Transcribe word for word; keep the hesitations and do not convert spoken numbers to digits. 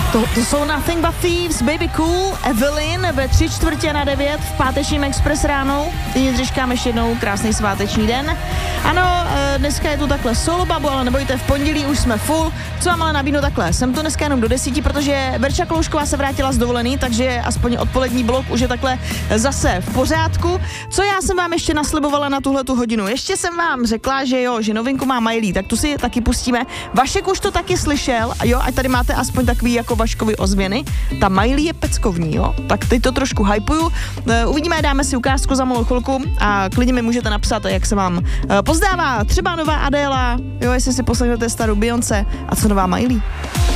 To, to jsou Nothing But Thieves, Baby Cool, Evelyn ve tři čtvrtě na devět v pátečním Express ráno. Teď říkám ještě jednou krásný sváteční den. Ano, dneska je tu takhle solo babu, ale nebojte, v pondělí už jsme full. Co vám ale nabídnu takhle? Jsem tu dneska jenom do desíti, protože Verča Kloušková se vrátila z dovolený, takže aspoň odpolední blok už je takhle zase v pořádku. Co já jsem vám ještě naslibovala na tuhletu hodinu? Ještě jsem vám řekla, že jo, že novinku má Miley, tak tu si taky pustíme. Vašek už to taky slyšel, a jo, ať tady máte aspoň takový jako Vaškovi ozvěny. Ta Miley je peckovní, jo, tak teď to trošku hypuju. Uvidíme, dáme si ukázku za malou chvilku a klidně mi můžete napsat, jak se vám pozdává. Třeba nová Adéla, jo, jestli si poslechnete starou Beyoncé a co nová Miley.